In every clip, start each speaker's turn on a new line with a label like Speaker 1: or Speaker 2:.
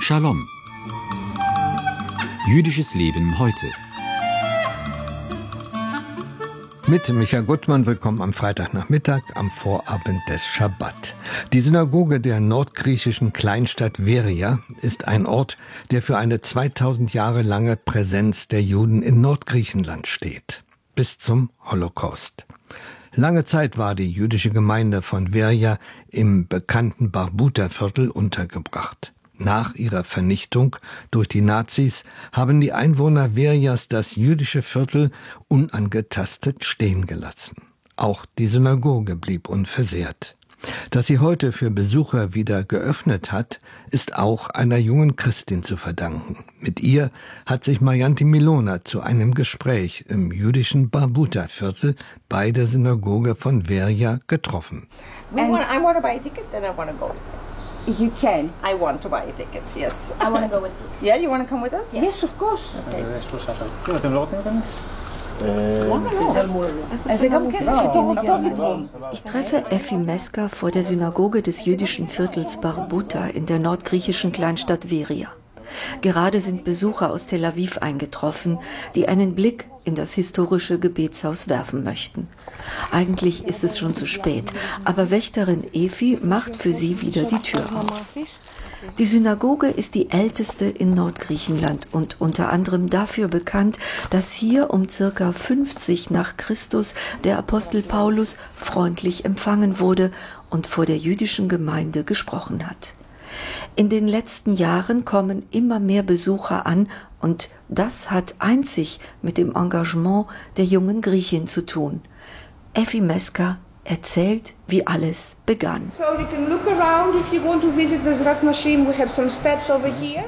Speaker 1: Shalom. Jüdisches Leben heute.
Speaker 2: Mit Michael Gutmann, willkommen am Freitagnachmittag, am Vorabend des Schabbat. Die Synagoge der nordgriechischen Kleinstadt Veria ist ein Ort, der für eine 2000 Jahre lange Präsenz der Juden in Nordgriechenland steht. Bis zum Holocaust. Lange Zeit war die jüdische Gemeinde von Veria im bekannten Barbuta-Viertel untergebracht. Nach ihrer Vernichtung durch die Nazis haben die Einwohner Verias das jüdische Viertel unangetastet stehen gelassen. Auch die Synagoge blieb unversehrt. Dass sie heute für Besucher wieder geöffnet hat, ist auch einer jungen Christin zu verdanken. Mit ihr hat sich Marianti Milona zu einem Gespräch im jüdischen Barbuta-Viertel bei der Synagoge von Veria getroffen.
Speaker 3: I want to buy a ticket and I want to go with you.
Speaker 4: You can.
Speaker 3: I want to buy a ticket, yes.
Speaker 4: I want to go with you.
Speaker 3: Yeah, you want to come with us?
Speaker 4: Yes, of course.
Speaker 5: Ich treffe Effi Meska vor der Synagoge des jüdischen Viertels Barbuta in der nordgriechischen Kleinstadt Veria. Gerade sind Besucher aus Tel Aviv eingetroffen, die einen Blick in das historische Gebetshaus werfen möchten. Eigentlich ist es schon zu spät, aber Wächterin Effi macht für sie wieder die Tür auf. Die Synagoge ist die älteste in Nordgriechenland und unter anderem dafür bekannt, dass hier um ca. 50 nach Christus der Apostel Paulus freundlich empfangen wurde und vor der jüdischen Gemeinde gesprochen hat. In den letzten Jahren kommen immer mehr Besucher an und das hat einzig mit dem Engagement der jungen Griechin zu tun. Effi Meska erzählt, wie alles begann.
Speaker 4: So you can look around if you want to visit the Zrat Nashim. We have some steps over here.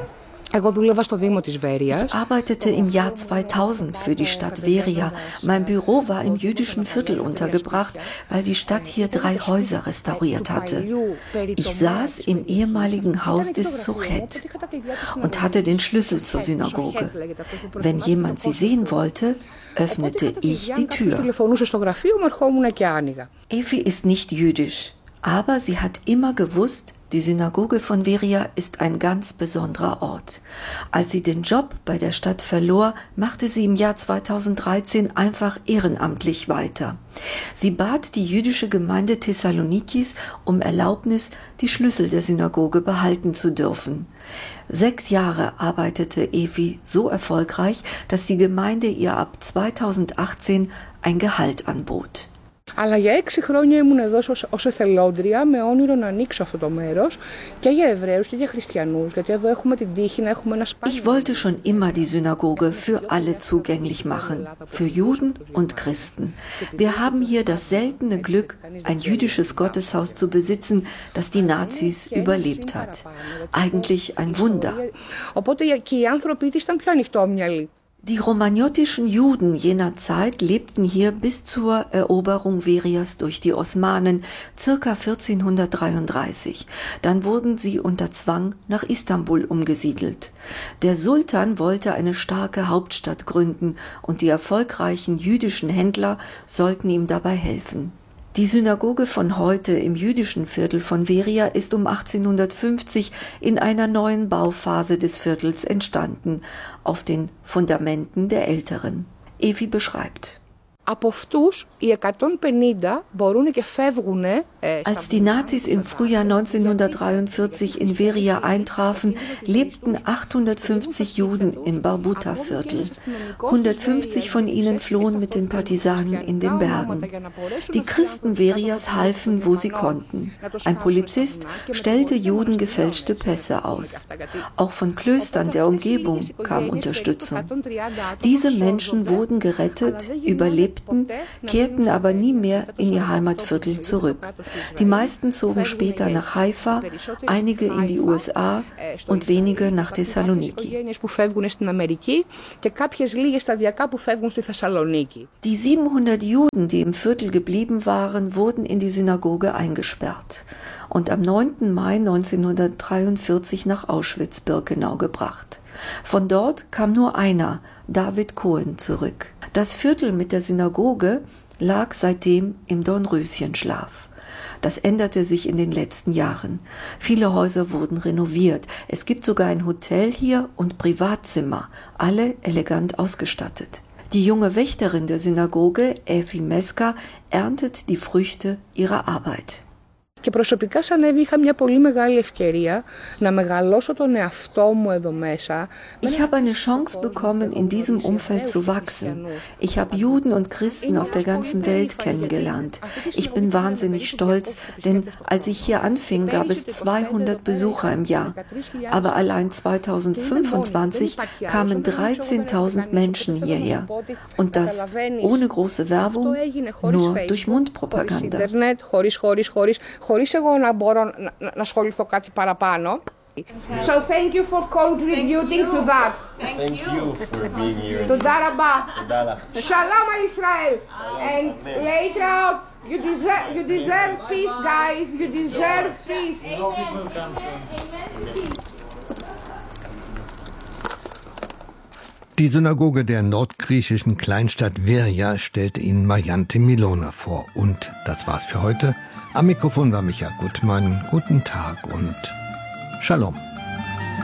Speaker 4: Ich arbeitete im Jahr 2000 für die Stadt Veria. Mein Büro war im jüdischen Viertel untergebracht, weil die Stadt hier 3 Häuser restauriert hatte. Ich saß im ehemaligen Haus des Sochet und hatte den Schlüssel zur Synagoge. Wenn jemand sie sehen wollte, öffnete ich die Tür. Effi ist nicht jüdisch, aber sie hat immer gewusst, die Synagoge von Veria ist ein ganz besonderer Ort. Als sie den Job bei der Stadt verlor, machte sie im Jahr 2013 einfach ehrenamtlich weiter. Sie bat die jüdische Gemeinde Thessalonikis um Erlaubnis, die Schlüssel der Synagoge behalten zu dürfen. 6 Jahre arbeitete Effi so erfolgreich, dass die Gemeinde ihr ab 2018 ein Gehalt anbot. Αλλά για 6 χρόνια ήμουν εδώ ως εθελόντρια με όνειρο να ανοίξω αυτό το μέρος και για Εβραίους και για Χριστιανούς, γιατί εδώ έχουμε την τύχη να έχουμε ένα σπάνιο.
Speaker 5: Ich wollte schon immer die Synagoge für alle zugänglich machen, für Juden und Christen. Wir haben hier das seltene Glück, ein jüdisches Gotteshaus zu besitzen, das die Nazis überlebt hat. Eigentlich ein Wunder.
Speaker 4: Οπότε και οι άνθρωποι της ήταν πιο ανοιχτόμυαλοι.
Speaker 5: Die romagnottischen Juden jener Zeit lebten hier bis zur Eroberung Verias durch die Osmanen, ca. 1433. Dann wurden sie unter Zwang nach Istanbul umgesiedelt. Der Sultan wollte eine starke Hauptstadt gründen und die erfolgreichen jüdischen Händler sollten ihm dabei helfen. Die Synagoge von heute im jüdischen Viertel von Veria ist um 1850 in einer neuen Bauphase des Viertels entstanden, auf den Fundamenten der älteren. Effi beschreibt.
Speaker 4: Από αυτούς οι 150 μπορούν και φεύγουν.
Speaker 5: Als die Nazis im Frühjahr 1943 in Veria eintrafen, lebten 850 Juden im Barbuta-Viertel. 150 von ihnen flohen mit den Partisanen in den Bergen. Die Christen Verias halfen, wo sie konnten. Ein Polizist stellte Juden gefälschte Pässe aus. Auch von Klöstern der Umgebung kam Unterstützung. Diese Menschen wurden gerettet, überlebten, kehrten aber nie mehr in ihr Heimatviertel zurück. Die meisten zogen später nach Haifa, einige in die USA und wenige nach Thessaloniki. Die 700 Juden, die im Viertel geblieben waren, wurden in die Synagoge eingesperrt und am 9. Mai 1943 nach Auschwitz-Birkenau gebracht. Von dort kam nur einer, David Cohen, zurück. Das Viertel mit der Synagoge lag seitdem im Dornröschenschlaf.
Speaker 4: Das änderte sich in den letzten Jahren. Viele Häuser wurden renoviert. Es gibt sogar ein Hotel hier und Privatzimmer, alle elegant ausgestattet. Die junge Wächterin der Synagoge, Efi Meska, erntet die Früchte ihrer Arbeit.
Speaker 1: Και προσωπικά σαν Εύη είχα μια πολύ μεγάλη ευκαιρία να μεγαλώσω τον εαυτό μου εδώ μέσα.
Speaker 4: Ich habe eine Chance bekommen, in diesem Umfeld zu wachsen. Ich habe Juden und Christen aus der ganzen Welt kennengelernt. Ich bin wahnsinnig stolz, denn als ich hier anfing, gab es 200 Besucher im Jahr. Aber allein 2025 kamen 13.000 Menschen hierher. Und das ohne große Werbung, nur durch Mundpropaganda.
Speaker 1: Χωρίς εγώ να μπορώ να ασχοληθώ κάτι παραπάνω. So thank you for contributing to that.
Speaker 6: Thank you for being here.
Speaker 1: תודה רבה. Shalom Israel. And later out, you deserve peace, guys. You deserve peace.
Speaker 2: Die Synagoge der nordgriechischen Kleinstadt Veria stellte Ihnen Marjante Milona vor. Und das war's für heute. Am Mikrofon war Micha Gutmann. Guten Tag und Shalom.